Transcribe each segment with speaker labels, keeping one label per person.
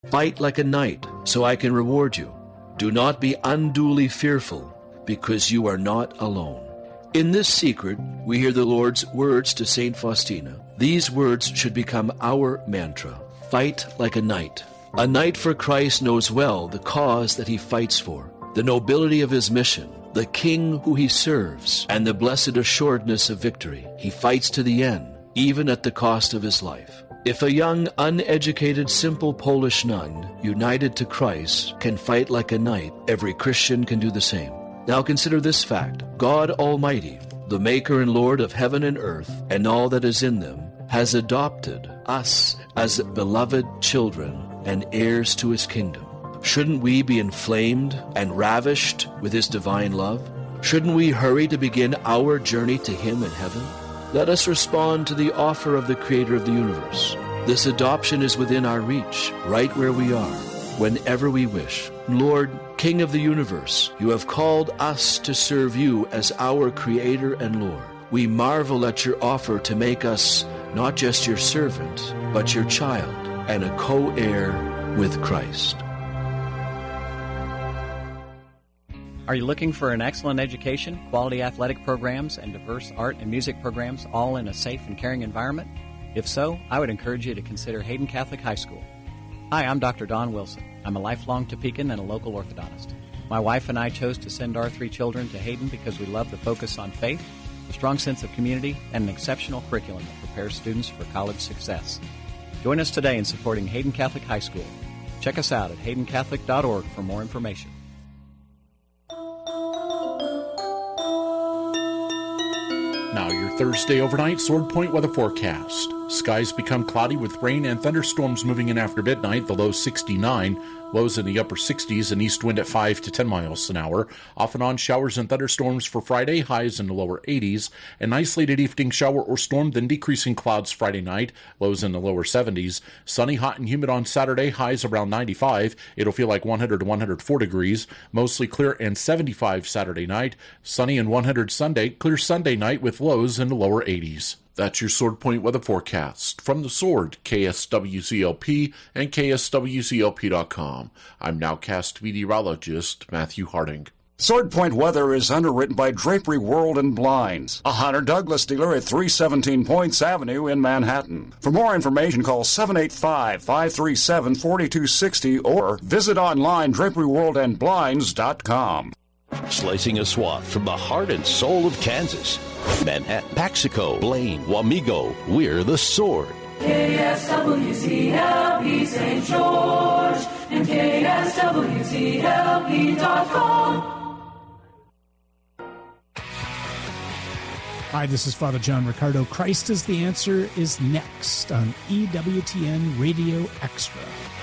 Speaker 1: Fight like a knight, so I can reward you. Do not be unduly fearful, because you are not alone. In this secret, we hear the Lord's words to St. Faustina. These words should become our mantra. Fight like a knight. A knight for Christ knows well the cause that he fights for, the nobility of his mission, the king who he serves, and the blessed assuredness of victory. He fights to the end, even at the cost of his life. If a young, uneducated, simple Polish nun, united to Christ, can fight like a knight, every Christian can do the same. Now consider this fact. God Almighty, the maker and Lord of heaven and earth, and all that is in them, has adopted us as beloved children and heirs to his kingdom. Shouldn't we be inflamed and ravished with his divine love? Shouldn't we hurry to begin our journey to him in heaven? Let us respond to the offer of the Creator of the universe. This adoption is within our reach, right where we are, whenever we wish. Lord, King of the universe, you have called us to serve you as our Creator and Lord. We marvel at your offer to make us not just your servant, but your child and a co-heir with Christ.
Speaker 2: Are you looking for an excellent education, quality athletic programs, and diverse art and music programs all in a safe and caring environment? If so, I would encourage you to consider Hayden Catholic High School. Hi, I'm Dr. Don Wilson. I'm a lifelong Topecan and a local orthodontist. My wife and I chose to send our 3 children to Hayden because we love the focus on faith, a strong sense of community, and an exceptional curriculum that prepares students for college success. Join us today in supporting Hayden Catholic High School. Check us out at haydencatholic.org for more information.
Speaker 3: Now your Thursday overnight Sword Point weather forecast. Skies become cloudy with rain and thunderstorms moving in after midnight, the low 69, lows in the upper 60s, and east wind at 5 to 10 miles an hour. Off and on showers and thunderstorms for Friday, highs in the lower 80s. An isolated evening shower or storm, then decreasing clouds Friday night, lows in the lower 70s. Sunny, hot, and humid on Saturday, highs around 95. It'll feel like 100 to 104 degrees. Mostly clear and 75 Saturday night. Sunny and 100 Sunday, clear Sunday night with lows in the lower 80s. That's your Sword Point weather forecast. From the Sword, KSWCLP and KSWCLP.com. I'm nowcast meteorologist Matthew Harding.
Speaker 4: Sword Point weather is underwritten by Drapery World and Blinds, a Hunter Douglas dealer at 317 Points Avenue in Manhattan. For more information, call 785-537-4260 or visit online draperyworldandblinds.com.
Speaker 5: Slicing a swath from the heart and soul of Kansas. Manhattan, Paxico, Blaine, Wamego, we're the Sword.
Speaker 6: KSWCLP St. George and KSWCLP.com.
Speaker 7: Hi, this is Father John Riccardo. Christ is the Answer is next on EWTN Radio Extra.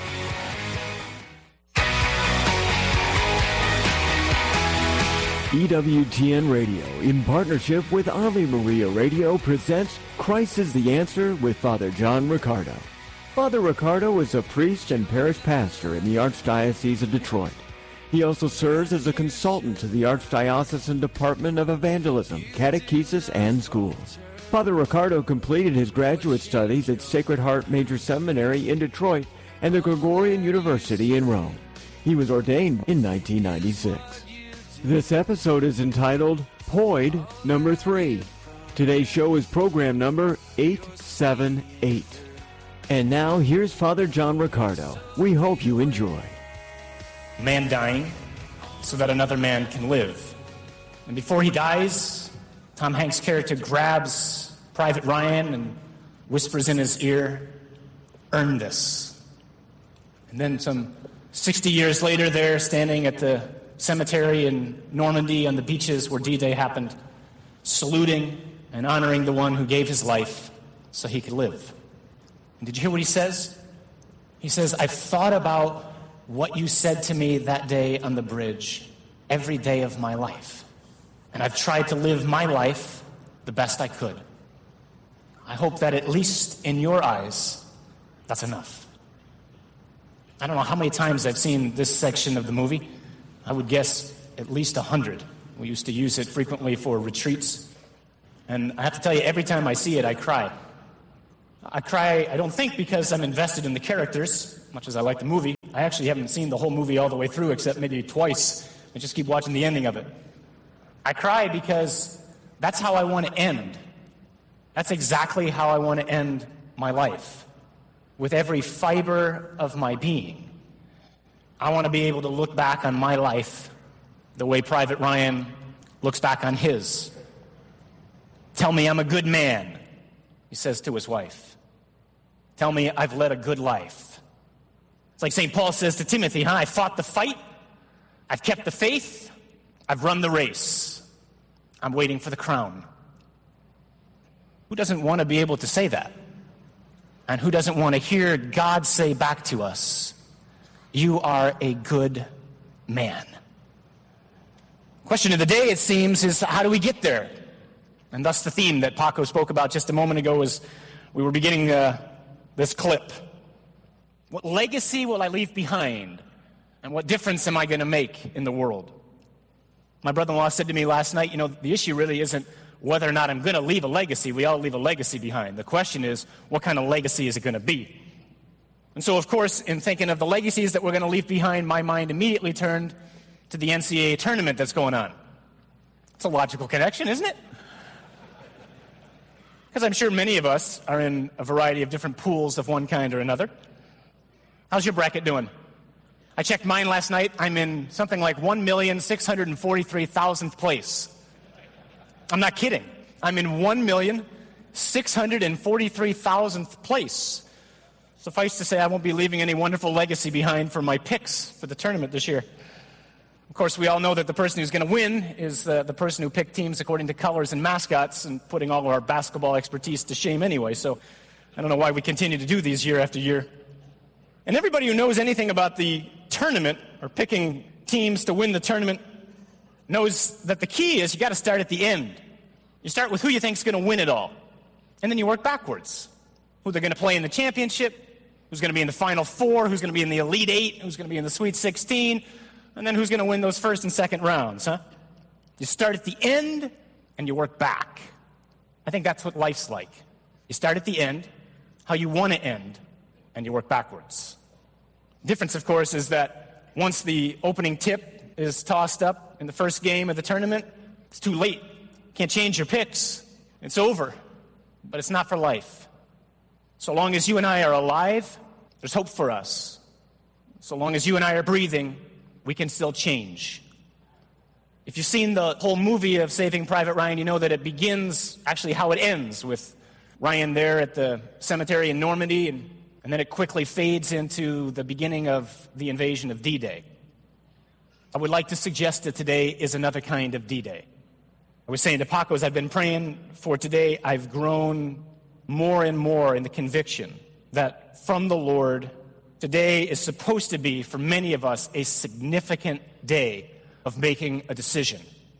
Speaker 8: EWTN Radio, in partnership with Ave Maria Radio, presents Christ is the Answer with Father John Riccardo. Father Riccardo is a priest and parish pastor in the Archdiocese of Detroit. He also serves as a consultant to the Archdiocesan Department of Evangelism, Catechesis, and Schools. Father Riccardo completed his graduate studies at Sacred Heart Major Seminary in Detroit and the Gregorian University in Rome. He was ordained in 1996. This episode is entitled Poid Number 3. Today's show is program number 878. And now, here's Father John Riccardo. We hope you enjoy.
Speaker 9: Man dying so that another man can live. And before he dies, Tom Hanks' character grabs Private Ryan and whispers in his ear, "Earn this." And then some 60 years later, they're standing at the cemetery in Normandy on the beaches where D-Day happened, saluting and honoring the one who gave his life so he could live. And did you hear what he says? He says, "I've thought about what you said to me that day on the bridge every day of my life. And I've tried to live my life the best I could. I hope that at least in your eyes, that's enough." I don't know how many times I've seen this section of the movie. I would guess at least 100. We used to use it frequently for retreats. And I have to tell you, every time I see it, I cry. I cry, I don't think because I'm invested in the characters, much as I like the movie, I actually haven't seen the whole movie all the way through except maybe twice. I just keep watching the ending of it. I cry because that's how I want to end. That's exactly how I want to end my life. With every fiber of my being. I want to be able to look back on my life the way Private Ryan looks back on his. Tell me I'm a good man, he says to his wife. Tell me I've led a good life. It's like St. Paul says to Timothy, I fought the fight, I've kept the faith, I've run the race. I'm waiting for the crown. Who doesn't want to be able to say that? And who doesn't want to hear God say back to us, you are a good man? Question of the day, it seems, is how do we get there? And thus the theme that Paco spoke about just a moment ago as we were beginning this clip. What legacy will I leave behind? And what difference am I going to make in the world? My brother-in-law said to me last night, the issue really isn't whether or not I'm going to leave a legacy. We all leave a legacy behind. The question is, what kind of legacy is it going to be? And so, of course, in thinking of the legacies that we're going to leave behind, my mind immediately turned to the NCAA tournament that's going on. It's a logical connection, isn't it? Because I'm sure many of us are in a variety of different pools of one kind or another. How's your bracket doing? I checked mine last night. I'm in something like 1,643,000th place. I'm not kidding. I'm in 1,643,000th place. Suffice to say, I won't be leaving any wonderful legacy behind for my picks for the tournament this year. Of course, we all know that the person who's going to win is the person who picked teams according to colors and mascots and putting all of our basketball expertise to shame anyway. So I don't know why we continue to do these year after year. And everybody who knows anything about the tournament or picking teams to win the tournament knows that the key is you got to start at the end. You start with who you think is going to win it all. And then you work backwards. Who they're going to play in the championship, who's going to be in the Final Four, who's going to be in the Elite Eight, who's going to be in the Sweet 16, and then who's going to win those first and second rounds, huh? You start at the end, and you work back. I think that's what life's like. You start at the end, how you want to end, and you work backwards. The difference, of course, is that once the opening tip is tossed up in the first game of the tournament, it's too late. You can't change your picks. It's over. But it's not for life. So long as you and I are alive, there's hope for us. So long as you and I are breathing, we can still change. If you've seen the whole movie of Saving Private Ryan, you know that it begins actually how it ends, with Ryan there at the cemetery in Normandy, and then it quickly fades into the beginning of the invasion of D-Day. I would like to suggest that today is another kind of D-Day. I was saying to Paco, as I've been praying for today, I've grown more and more in the conviction that from the Lord, today is supposed to be, for many of us, a significant day of making a decision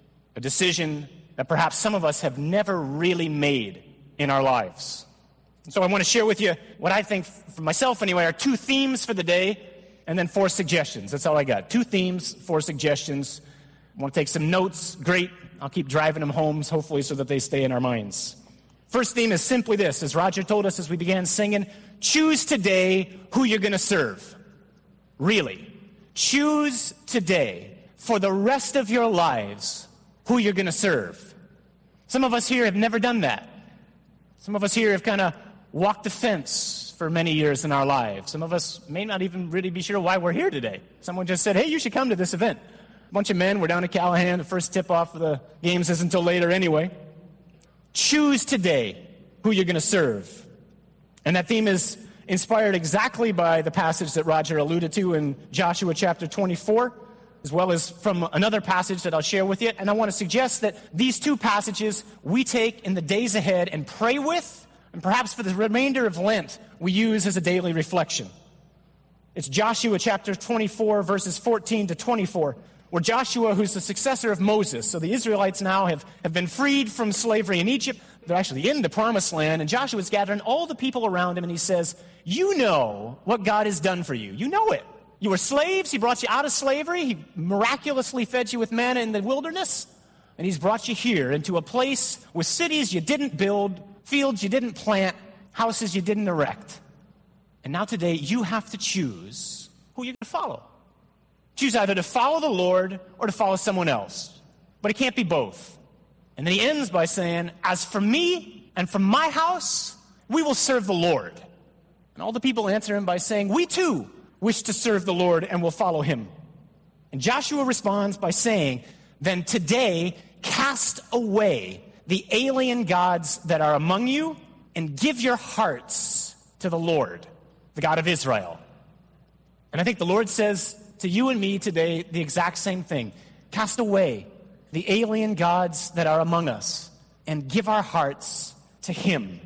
Speaker 9: that perhaps some of us have never really made in our lives. And so I want to share with you what I think, for myself anyway, are 2 themes for the day, and then 4 suggestions. That's all I got. 2 themes, 4 suggestions. I want to take some notes. Great. I'll keep driving them home, hopefully, so that they stay in our minds. First theme is simply this. As Roger told us as we began singing, choose today who you're going to serve. Really. Choose today, for the rest of your lives, who you're going to serve. Some of us here have never done that. Some of us here have kind of walked the fence for many years in our lives. Some of us may not even really be sure why we're here today. Someone just said, hey, you should come to this event. A bunch of men, we're down at Callahan. The first tip-off of the games isn't until later anyway. Choose today who you're going to serve. And that theme is inspired exactly by the passage that Roger alluded to in Joshua chapter 24, as well as from another passage that I'll share with you. And I want to suggest that these 2 passages we take in the days ahead and pray with, and perhaps for the remainder of Lent, we use as a daily reflection. It's Joshua chapter 24, verses 14 to 24, where Joshua, who's the successor of Moses, so the Israelites now have been freed from slavery in Egypt. They're actually in the promised land, and Joshua's gathering all the people around him, and he says, you know what God has done for you. You know it. You were slaves. He brought you out of slavery. He miraculously fed you with manna in the wilderness, and he's brought you here into a place with cities you didn't build, fields you didn't plant, houses you didn't erect. And now today, you have to choose who you're going to follow. Choose either to follow the Lord or to follow someone else. But it can't be both. And then he ends by saying, as for me and for my house, we will serve the Lord. And all the people answer him by saying, we too wish to serve the Lord and will follow him. And Joshua responds by saying, then today cast away the alien gods that are among you and give your hearts to the Lord, the God of Israel. And I think the Lord says to you and me today the exact same thing. Cast away the alien gods that are among us and give our hearts to him.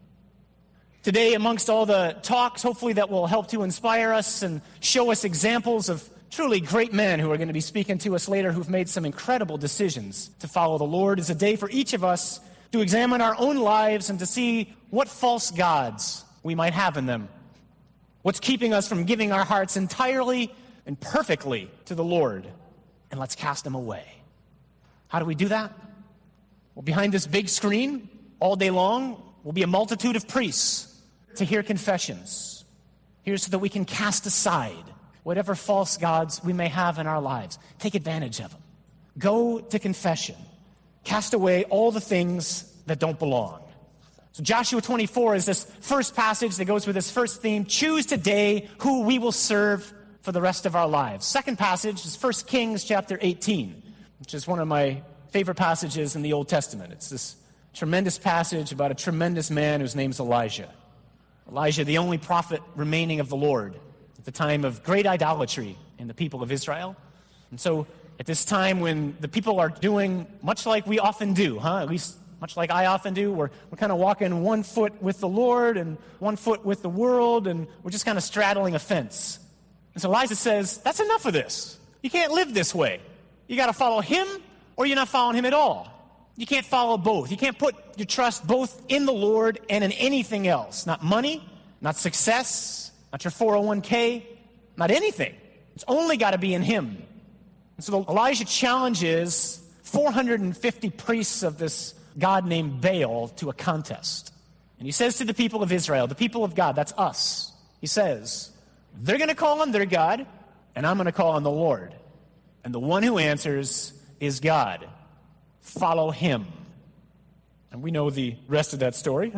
Speaker 9: Today, amongst all the talks, hopefully that will help to inspire us and show us examples of truly great men who are going to be speaking to us later who've made some incredible decisions to follow the Lord, is a day for each of us to examine our own lives and to see what false gods we might have in them. What's keeping us from giving our hearts entirely and perfectly to the Lord? And let's cast them away. How do we do that? Well, behind this big screen, all day long, will be a multitude of priests to hear confessions. Here so that we can cast aside whatever false gods we may have in our lives. Take advantage of them. Go to confession. Cast away all the things that don't belong. So Joshua 24 is this first passage that goes with this first theme. Choose today who we will serve for the rest of our lives. Second passage is 1 Kings chapter 18, which is one of my favorite passages in the Old Testament. It's this tremendous passage about a tremendous man whose name's Elijah. Elijah, the only prophet remaining of the Lord at the time of great idolatry in the people of Israel. And so at this time when the people are doing much like we often do, at least much like I often do, we're kind of walking one foot with the Lord and one foot with the world, and we're just kind of straddling a fence. And so Elijah says, that's enough of this. You can't live this way. You got to follow him or you're not following him at all. You can't follow both. You can't put your trust both in the Lord and in anything else. Not money, not success, not your 401k, not anything. It's only got to be in him. And so Elijah challenges 450 priests of this god named Baal to a contest. And he says to the people of Israel, the people of God, that's us, he says, they're going to call on their God, and I'm going to call on the Lord. And the one who answers is God. Follow him. And we know the rest of that story,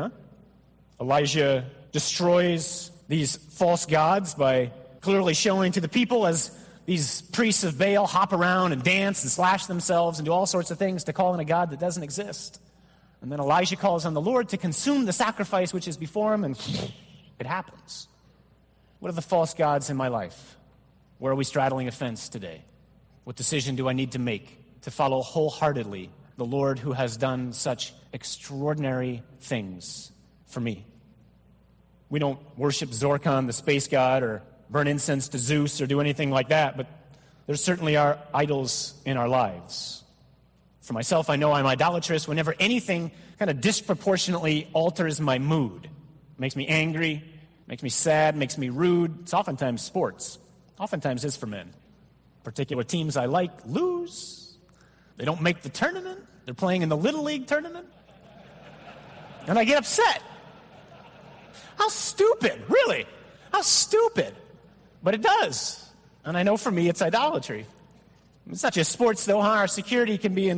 Speaker 9: Elijah destroys these false gods by clearly showing to the people as these priests of Baal hop around and dance and slash themselves and do all sorts of things to call on a God that doesn't exist. And then Elijah calls on the Lord to consume the sacrifice which is before him, and it happens. What are the false gods in my life? Where are we straddling a fence today? What decision do I need to make to follow wholeheartedly the Lord who has done such extraordinary things for me? We don't worship Zorkon, the space god, or burn incense to Zeus or do anything like that, but there certainly are idols in our lives. For myself, I know I'm idolatrous whenever anything kind of disproportionately alters my mood. It makes me angry, makes me sad, makes me rude. It's oftentimes sports. Oftentimes is for men. Particular teams I like lose. They don't make the tournament. They're playing in the Little League tournament. And I get upset. How stupid, really. How stupid. But it does. And I know for me it's idolatry. It's not just sports, though. Our security can be in